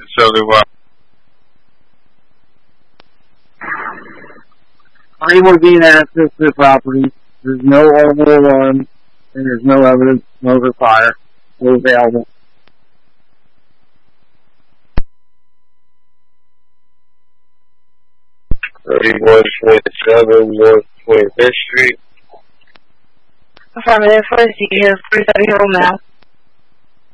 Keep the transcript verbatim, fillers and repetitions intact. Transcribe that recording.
necessarily why. Claim was being access to the property. There's no audible alarm, and there's no evidence of smoke or fire available. thirty-one twenty-seven North twenty-fifth Street. Affirmative, what is the police out here now?